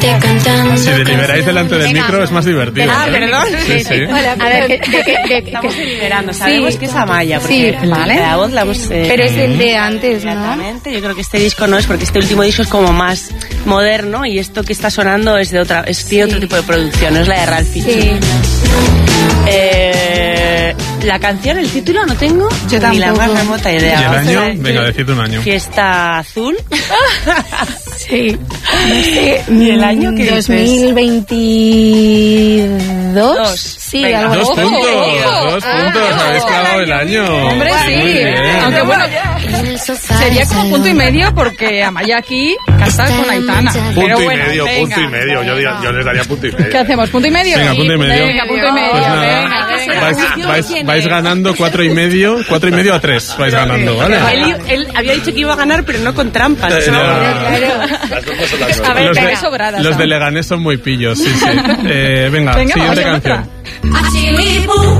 Si deliberáis delante del micro es más divertido. Perdón. Sí, sí. Hola, a ver, Estamos deliberando. Sabemos que es Amaya, porque vale. la voz la hemos... Pero es el de antes, ¿no? Exactamente. Yo creo que este disco no es, porque este último disco es como más moderno y esto que está sonando es de otra, tiene otro tipo de producción, no es la de Ralph Fichu. Sí. La canción, el título no tengo Yo ni la tampoco. más remota ¿Y idea. el Vamos a año? decir Venga, decid un año. Fiesta Azul. Sí. ¿Y el año que 2022. Sí, Venga. algo 2 así. puntos, 2 puntos. Habéis clavado el año. Hombre, sí. Muy bien. Aunque bueno, sería como punto y medio porque Amaya aquí canta con Aitana. Pero Punto y bueno, medio, venga. punto y medio. Yo les daría punto y medio. ¿Qué hacemos? ¿Punto y medio? Venga, punto y medio. Venga, punto y medio. Pues nada, venga. vais ganando 4 y medio a 3. Vais ganando, ¿vale? Él había dicho que iba a ganar, pero no con trampas. Ya. A ver, Los venga, de, sobradas. los de Leganés son muy pillos, sí, sí. Venga, Venga, siguiente vamos a canción. otra.